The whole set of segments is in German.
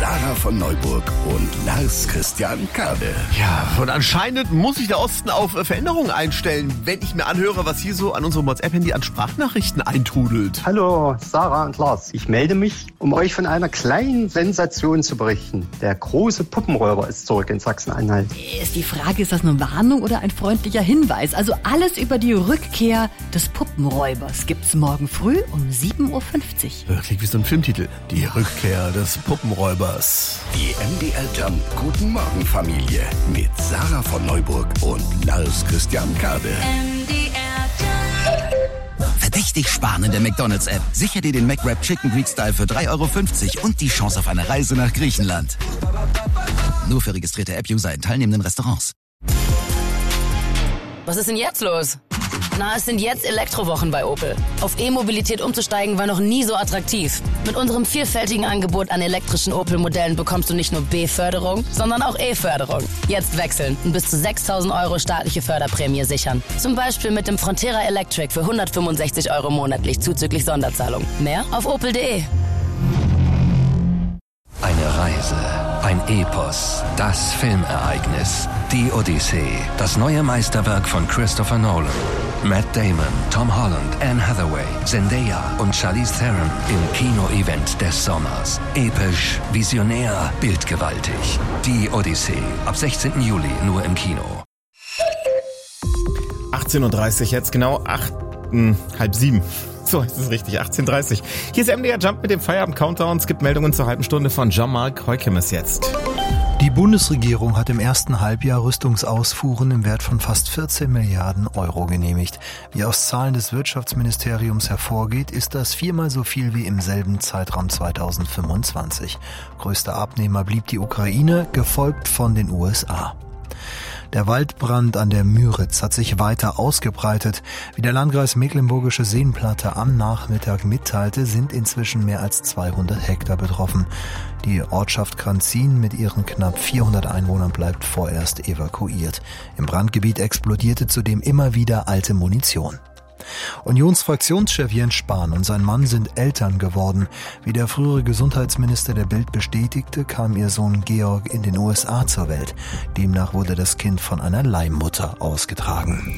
Sarah von Neuburg und Lars Christian Kade. Ja, und anscheinend muss sich der Osten auf Veränderungen einstellen, wenn ich mir anhöre, was hier so an unserem WhatsApp-Handy an Sprachnachrichten eintrudelt. Hallo, Sarah und Lars. Ich melde mich, um euch von einer kleinen Sensation zu berichten. Der große Puppenräuber ist zurück in Sachsen-Anhalt. Ist die Frage, ist das eine Warnung oder ein freundlicher Hinweis? Also alles über die Rückkehr des Puppenräubers gibt's morgen früh um 7.50 Uhr. Klingt wie so ein Filmtitel. Die Rückkehr des Puppenräubers. Die MDR Jump Guten Morgen Familie mit Sarah von Neuburg und Lars Christian Kade. Verdächtig sparen in der McDonald's-App. Sicher dir den McWrap Chicken Greek Style für 3,50 € und die Chance auf eine Reise nach Griechenland. Nur für registrierte App-User in teilnehmenden Restaurants. Was ist denn jetzt los? Na, es sind jetzt Elektrowochen bei Opel. Auf E-Mobilität umzusteigen war noch nie so attraktiv. Mit unserem vielfältigen Angebot an elektrischen Opel-Modellen bekommst du nicht nur B-Förderung, sondern auch E-Förderung. Jetzt wechseln und bis zu 6.000 € staatliche Förderprämie sichern. Zum Beispiel mit dem Frontera Electric für 165 € monatlich zuzüglich Sonderzahlung. Mehr auf opel.de. Eine Reise, ein Epos, das Filmereignis, die Odyssee, das neue Meisterwerk von Christopher Nolan. Matt Damon, Tom Holland, Anne Hathaway, Zendaya und Charlize Theron im Kino-Event des Sommers. Episch, visionär, bildgewaltig. Die Odyssee, ab 16. Juli nur im Kino. 18.30 Uhr, jetzt genau 6:30. So ist es richtig, 18.30 Uhr. Hier ist MDR Jump mit dem Feierabend-Countdown. Es gibt Meldungen zur halben Stunde von Jean-Marc Heukemes jetzt. Die Bundesregierung hat im ersten Halbjahr Rüstungsausfuhren im Wert von fast 14 Milliarden € genehmigt. Wie aus Zahlen des Wirtschaftsministeriums hervorgeht, ist das viermal so viel wie im selben Zeitraum 2025. Größter Abnehmer blieb die Ukraine, gefolgt von den USA. Der Waldbrand an der Müritz hat sich weiter ausgebreitet. Wie der Landkreis Mecklenburgische Seenplatte am Nachmittag mitteilte, sind inzwischen mehr als 200 Hektar betroffen. Die Ortschaft Kranzin mit ihren knapp 400 Einwohnern bleibt vorerst evakuiert. Im Brandgebiet explodierte zudem immer wieder alte Munition. Unionsfraktionschef Jens Spahn und sein Mann sind Eltern geworden. Wie der frühere Gesundheitsminister der Bild bestätigte, kam ihr Sohn Georg in den USA zur Welt. Demnach wurde das Kind von einer Leihmutter ausgetragen.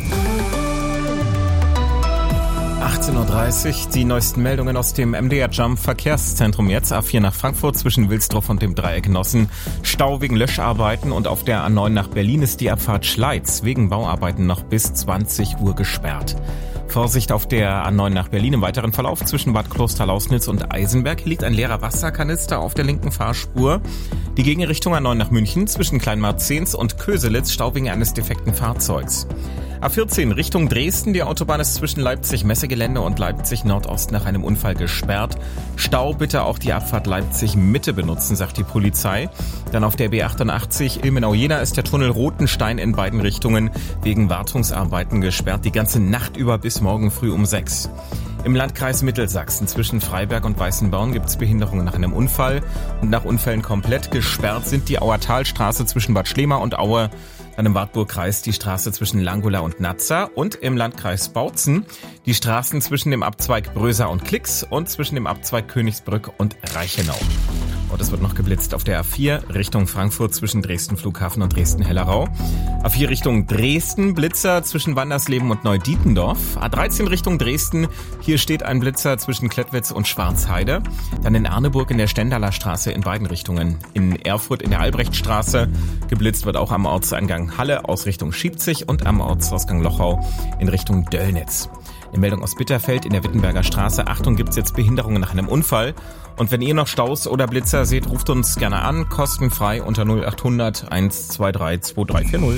18.30 Uhr, die neuesten Meldungen aus dem MDR Jump Verkehrszentrum jetzt. A4 nach Frankfurt zwischen Wilsdruff und dem Dreieck Nossen. Stau wegen Löscharbeiten und auf der A9 nach Berlin ist die Abfahrt Schleiz wegen Bauarbeiten noch bis 20 Uhr gesperrt. Vorsicht auf der A9 nach Berlin. Im weiteren Verlauf zwischen Bad Kloster-Lausnitz und Eisenberg. Hier liegt ein leerer Wasserkanister auf der linken Fahrspur. Die Gegenrichtung A9 nach München zwischen Kleinmarzens und Köselitz. Stau wegen eines defekten Fahrzeugs. A14 Richtung Dresden. Die Autobahn ist zwischen Leipzig-Messegelände und Leipzig-Nordost nach einem Unfall gesperrt. Stau bitte auch die Abfahrt Leipzig-Mitte benutzen, sagt die Polizei. Dann auf der B88 Ilmenau-Jena ist der Tunnel Rotenstein in beiden Richtungen wegen Wartungsarbeiten gesperrt. Die ganze Nacht über bis morgen früh um 6. Im Landkreis Mittelsachsen zwischen Freiberg und Weißenborn gibt es Behinderungen nach einem Unfall. Und nach Unfällen komplett gesperrt sind die Auertalstraße zwischen Bad Schlema und Aue. Dann im Wartburgkreis die Straße zwischen Langula und Nazza und im Landkreis Bautzen die Straßen zwischen dem Abzweig Bröser und Klix und zwischen dem Abzweig Königsbrück und Reichenau. Und es wird noch geblitzt auf der A4 Richtung Frankfurt zwischen Dresden Flughafen und Dresden-Hellerau. A4 Richtung Dresden, Blitzer zwischen Wandersleben und Neudietendorf. A13 Richtung Dresden, hier steht ein Blitzer zwischen Klettwitz und Schwarzheide. Dann in Arneburg in der Stendaler Straße in beiden Richtungen. In Erfurt in der Albrechtstraße. Geblitzt wird auch am Ortseingang Halle aus Richtung Schiebzig und am Ortsausgang Lochau in Richtung Döllnitz. Eine Meldung aus Bitterfeld in der Wittenberger Straße. Achtung, gibt's jetzt Behinderungen nach einem Unfall. Und wenn ihr noch Staus oder Blitzer seht, ruft uns gerne an, kostenfrei unter 0800 123 2340.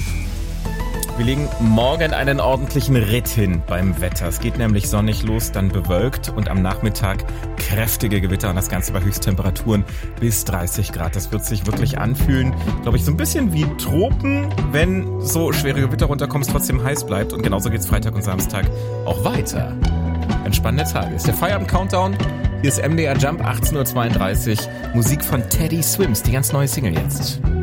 Wir legen morgen einen ordentlichen Ritt hin beim Wetter. Es geht nämlich sonnig los, dann bewölkt und am Nachmittag kräftige Gewitter und das Ganze bei Höchsttemperaturen bis 30 Grad. Das wird sich wirklich anfühlen, glaube ich, so ein bisschen wie Tropen, wenn so schwere Gewitter runterkommen, es trotzdem heiß bleibt. Und genauso geht's Freitag und Samstag auch weiter. Entspannende Tage. Ist der Feierabend-Countdown. Hier ist MDR Jump 18.32 Uhr. Musik von Teddy Swims, die ganz neue Single jetzt.